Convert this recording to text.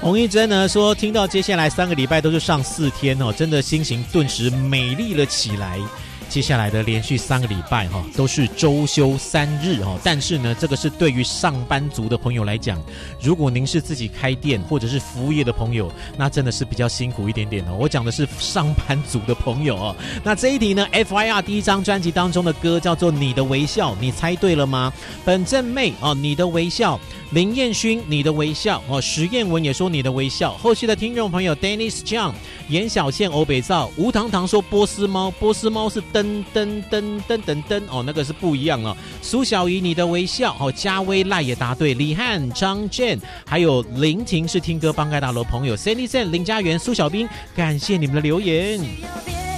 洪一珍呢说，听到接下来3个礼拜都是上4天哦，真的心情顿时美丽了起来。接下来的连续3个礼拜都是周休3日但是呢，这个是对于上班族的朋友来讲，如果您是自己开店或者是服务业的朋友，那真的是比较辛苦一点点我讲的是上班族的朋友那这一题呢 FYR 第1张专辑当中的歌叫做你的微笑，你猜对了吗？本正妹你的微笑，林彦勋你的微笑石彦文也说你的微笑。后续的听众朋友 Dennis John、 严小倩、欧北造、吴糖糖说波斯猫，波斯猫是噔噔噔噔噔噔那个是不一样苏小怡你的微笑嘉威赖也答对，李汉、张健还有林婷是听歌帮盖大楼朋友 Sandy San、 林家元、苏小兵，感谢你们的留言。